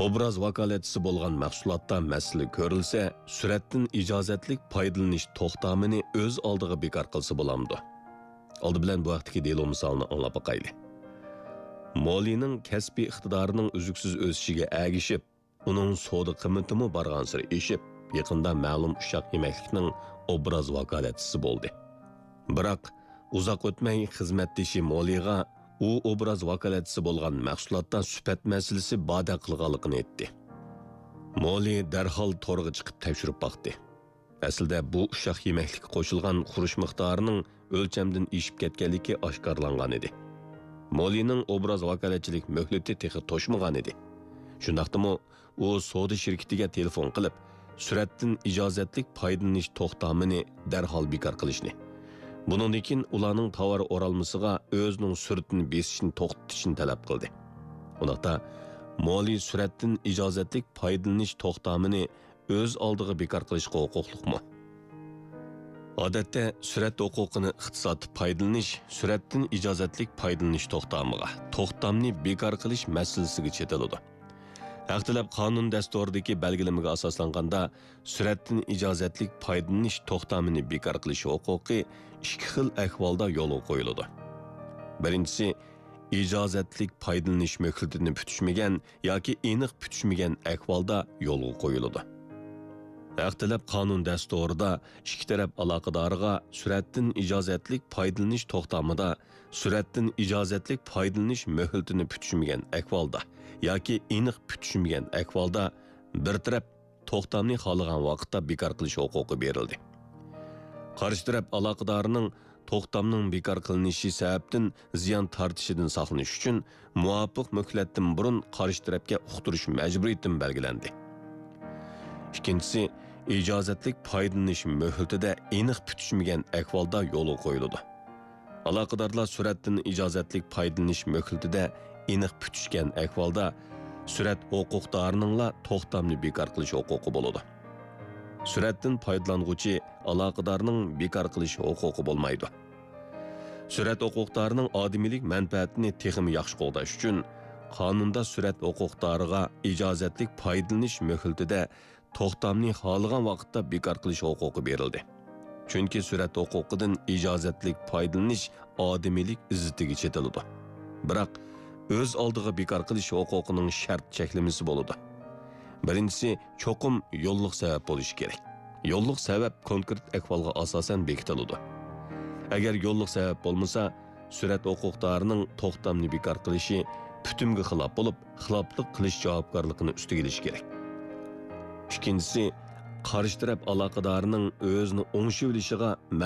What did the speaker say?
Obraz vakolatchisi bo'lgan mahsulotda masala ko'rilsa, suratdan ijozatlik foydalanish to'xtamini o'z oldiga bekor qilsa bo'lamdi. Oldi bilan bu vaqtdagi delo misolini anglab boqaylik. Molining kasbiy iqtidorining uzuksiz o'sishiga ergishib, uning savdo qiymati borgan sari eshib, yaqinda ma'lum ushaq yemaklikning obraz vakolatchisi bo'ldi. Biroq uzoq o'tmay xizmatdoshi Moliga u obraz vakolatchisi bo'lgan mahsulotda sifat masalasi bada qilganligini aytdi. Moli darhol to'rga chiqib tekshirib boqdi. Aslida bu ushaq yemaklikka qo'shilgan xurish miqdorining o'lchamdan eshib ketganligi oshkorlangan edi. Molining obraz vakolatchilik muhlati texi to'shmagan edi. Shundaqdimi u savdo shirkatiga telefon qilib, suratdan ijozatlik foydalanish to'xtamini darhol bekor qilishni. Bundan keyin ularning tovar o'ralmasiga o'zining suratini besishni to'xtatishni talab qildi. Undaqda Moli suratdan ijozatlik foydalanish to'xtamini o'z oldiga bekor qilishga huquqliqmi? Odatda surat huquqini iqtisodiy foydalanish suratdan ijozatlik foydalanish to'xtamni bekor qilish masalasiga chetiladi. Haqtilab qonun dasturidagi belgilamaga asoslanganda suratdan ijozatlik foydalanish to'xtamini bekor qilish huquqi ikki xil ahvolda yo'lga qo'yiladi. Birinchisi, ijozatlik foydalanish muhlatini putishmagan yoki aniq putishmagan ahvolda yo'lga qo'yiladi. Haqtilab qonun dasturida ikki taraf aloqadoriga suratdan ijozatlik foydalanish to'xtamida suratdan ijozatlik foydalanish muhlatini putishmagan ahvolda yoki aniq putishmagan ahvolda bir taraf to'xtamni xohlagan vaqtda bekor qilish huquqi berildi. Qarshi taraf aloqadorining to'xtamning bekor qilinishi sababdan ziyon tortishidan saqlanish uchun muvofiq muhlatdan burun qarshi tarafga uqtirish majburiyatidan belgilandi. Ikkinchisi, ijozatlik foydalanish muhlatida aniq putishmagan ahvolda yo'lga qo'yiladi. Aloqadorlar suratdan ijozatlik foydalanish muhlatida aniq putishgan ahvolda surat huquqdorining to'xtamni bekor qilish huquqi bo'ladi. Suratdan foydalanuvchi aloqadorning bekor qilish huquqi bo'lmaydi. Surat huquqdorining odimilik manfaatini texmi yaxshi qo'llash uchun qonunda surat huquqdoriga ijozatlik foydalanish muhlatida to'xtamni xohlagan vaqtda bekor qilish huquqi berildi. Chunki surat huquqidan ijozatlik foydalanish odimilik izzatiga chetiladi. Biroq o'z oldiga bekor qilish huquqining shart cheklamasi bo'ladi. Birinchisi, cho'qim yo'lliq sabab bo'lishi kerak. Yo'lliq sabab konkret ahvolga asosan bekitiladi. Agar yo'lliq sabab bo'lmasa, surat huquqdorining to'xtamni bekor qilishi putumga xilof bo'lib, xiloflik qilish javobgarligini ustiga olishi kerak. Ikkinchisi, qarshi taraf aloqadorining o'zini o'ngshi bilishiga